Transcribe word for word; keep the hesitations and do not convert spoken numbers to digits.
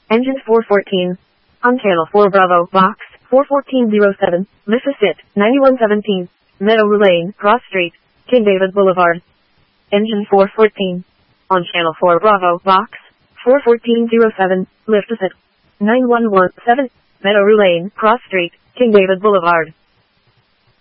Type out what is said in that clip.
Engine four fourteen. On channel four Bravo, box four fourteen zero seven, Mississippi, ninety-one seventeen, Meadow Lane, Cross Street, King David Boulevard. Engine four fourteen. On channel four Bravo, box four fourteen zero seven, Mississippi, nine one one seven, Meadow Lane, Cross Street, King David Boulevard.